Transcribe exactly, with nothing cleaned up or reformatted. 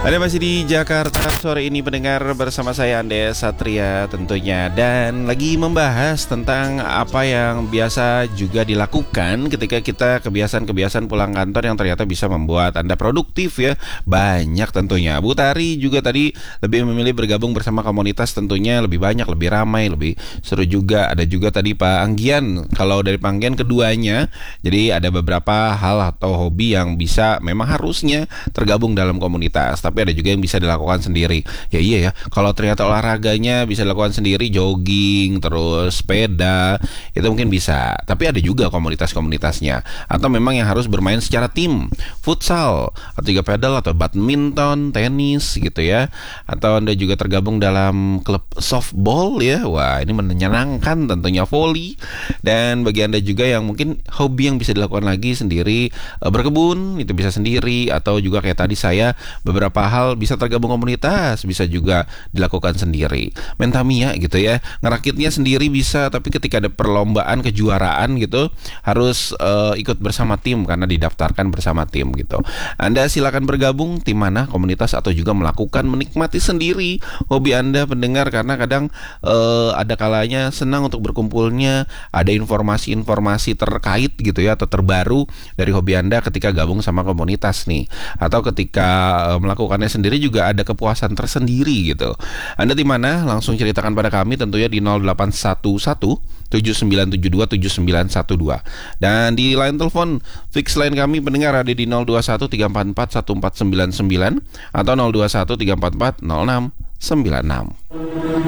Anda masih di Jakarta sore ini pendengar bersama saya Andes Satria tentunya. Dan lagi membahas tentang apa yang biasa juga dilakukan ketika kita kebiasaan-kebiasaan pulang kantor yang ternyata bisa membuat Anda produktif ya. Banyak tentunya. Bu Tari juga tadi lebih memilih bergabung bersama komunitas, tentunya lebih banyak, lebih ramai, lebih seru juga. Ada juga tadi Pak Anggian. Kalau dari Pak Anggian keduanya, jadi ada beberapa hal atau hobi yang bisa memang harusnya tergabung dalam komunitas, tapi ada juga yang bisa dilakukan sendiri. Ya iya ya, kalau ternyata olahraganya bisa dilakukan sendiri, jogging, terus sepeda, itu mungkin bisa. Tapi ada juga komunitas-komunitasnya. Atau memang yang harus bermain secara tim, futsal, atau juga pedal, atau badminton, tenis gitu ya. Atau Anda juga tergabung dalam klub softball ya. Wah, ini menyenangkan tentunya, volley. Dan bagi Anda juga yang mungkin hobi yang bisa dilakukan lagi sendiri, berkebun, itu bisa sendiri. Atau juga kayak tadi saya, beberapa hal bisa tergabung komunitas, bisa juga dilakukan sendiri. Main Tamiya gitu ya, ngerakitnya sendiri bisa, tapi ketika ada perlombaan, kejuaraan gitu, harus uh, ikut bersama tim karena didaftarkan bersama tim gitu. Anda silakan bergabung tim mana, komunitas, atau juga melakukan menikmati sendiri hobi Anda pendengar, karena kadang uh, ada kalanya senang untuk berkumpulnya, ada informasi-informasi terkait gitu ya, atau terbaru dari hobi Anda ketika gabung sama komunitas nih, atau ketika uh, melakukannya sendiri juga ada kepuasan tersendiri gitu. Anda di mana? Langsung ceritakan pada kami tentunya di nol delapan satu satu tujuh sembilan tujuh dua tujuh sembilan satu dua. Dan di line telepon fix line kami pendengar ada di nol dua satu tiga empat empat satu empat sembilan sembilan atau nol dua satu tiga empat empat nol enam sembilan enam.